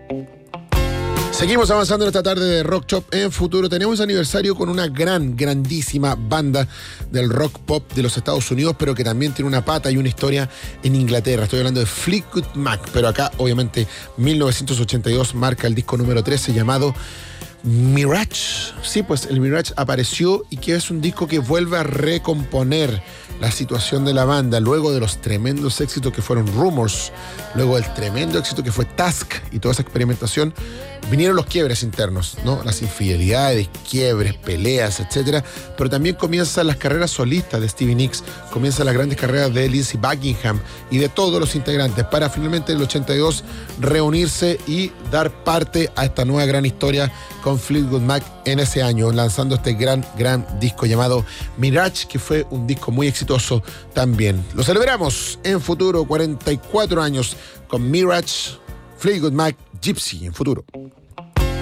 Seguimos avanzando en esta tarde de Rock Shop en Futuro. Tenemos aniversario con una grandísima banda del rock pop de los Estados Unidos, pero que también tiene una pata y una historia en Inglaterra. Estoy hablando de Fleetwood Mac, pero acá obviamente 1982 marca el disco número 13 llamado Mirage. Sí, pues el Mirage apareció y que es un disco que vuelve a recomponer la situación de la banda luego de los tremendos éxitos que fueron Rumors, luego del tremendo éxito que fue Tusk y toda esa experimentación. Vinieron los quiebres internos, ¿no? Las infidelidades, quiebres, peleas, etcétera. Pero también comienzan las carreras solistas de Stevie Nicks, comienzan las grandes carreras de Lindsey Buckingham y de todos los integrantes para finalmente en el 82 reunirse y dar parte a esta nueva gran historia con Fleetwood Mac en ese año, lanzando este gran disco llamado Mirage, que fue un disco muy exitoso también. Lo celebramos en Futuro, 44 años con Mirage, Fleetwood Mac, Gypsy en Futuro.